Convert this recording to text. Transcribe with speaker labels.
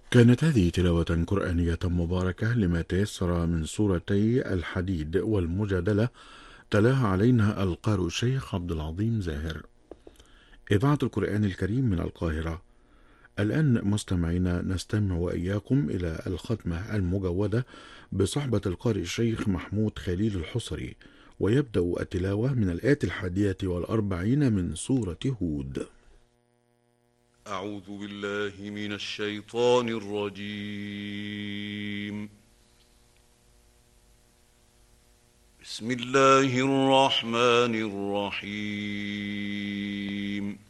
Speaker 1: كانت هذه تلاوة قرآنية مباركة لما تيسر من سورتي الحديد والمجادلة. تلاها علينا القارئ الشيخ عبد العظيم زاهر. إذاعة القرآن الكريم من القاهرة. الآن مستمعينا نستمع وإياكم إلى الختمة المجودة بصحبة القارئ الشيخ محمود خليل الحصري، ويبدأ التلاوة من الآية 41 من سورة هود.
Speaker 2: أعوذ بالله من الشيطان الرجيم. بسم الله الرحمن الرحيم.